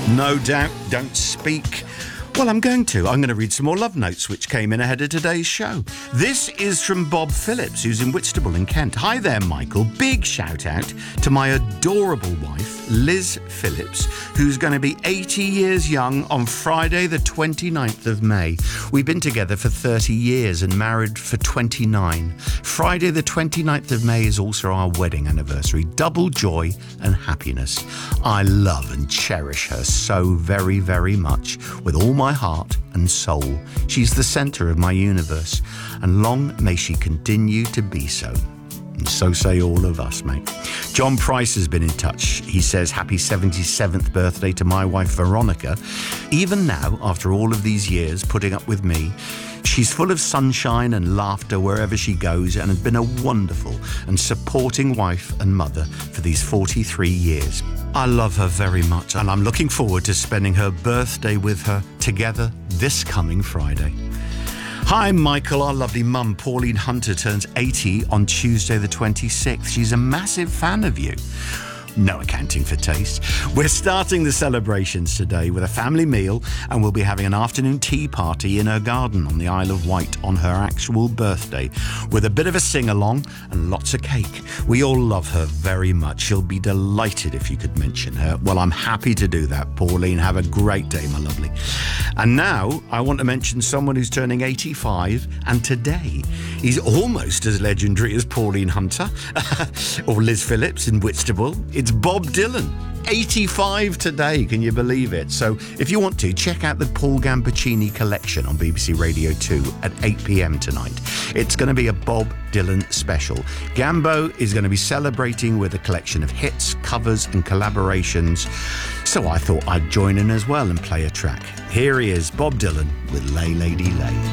No doubt, don't speak. Well, I'm going to read some more love notes which came in ahead of today's show. This is from Bob Phillips, who's in Whitstable in Kent. Hi there, Michael. Big shout out to my adorable wife, Liz Phillips, who's going to be 80 years young on Friday the 29th of May. We've been together for 30 years and married for 29. Friday the 29th of May is also our wedding anniversary. Double joy and happiness. I love and cherish her so very, very much with all my heart and soul. She's the centre of my universe, and long may she continue to be so. And so say all of us, mate. John Price has been in touch. He says, happy 77th birthday to my wife, Veronica. Even now, after all of these years putting up with me, she's full of sunshine and laughter wherever she goes and has been a wonderful and supporting wife and mother for these 43 years. I love her very much, and I'm looking forward to spending her birthday with her together this coming Friday. Hi, Michael. Our lovely mum, Pauline Hunter, turns 80 on Tuesday the 26th. She's a massive fan of you. No accounting for taste. We're starting the celebrations today with a family meal, and we'll be having an afternoon tea party in her garden on the Isle of Wight on her actual birthday, with a bit of a sing-along and lots of cake. We all love her very much. She'll be delighted if you could mention her. Well, I'm happy to do that, Pauline. Have a great day, my lovely. And now I want to mention someone who's turning 85, and today he's almost as legendary as Pauline Hunter or Liz Phillips in Whitstable. It's Bob Dylan, 85 today, can you believe it? So if you want to, check out the Paul Gambaccini collection on BBC Radio 2 at 8 p.m. tonight. It's going to be a Bob Dylan special. Gambo is going to be celebrating with a collection of hits, covers and collaborations. So I thought I'd join in as well and play a track. Here he is, Bob Dylan with Lay Lady Lay.